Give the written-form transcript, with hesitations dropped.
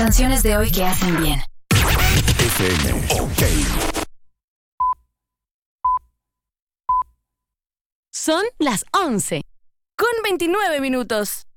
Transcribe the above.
Canciones de hoy que hacen bien. FM OK. Son las 11, con 29 minutos.